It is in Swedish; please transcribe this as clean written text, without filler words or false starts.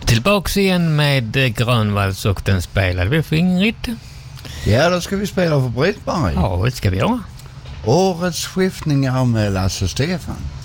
Tillbaks igen med Grönvalls och den spelade vi för Ingrid. Ja, då ska vi spela för Britt-Marie. Ja, det ska vi göra. Årets skiftningar med Lasse Stefan.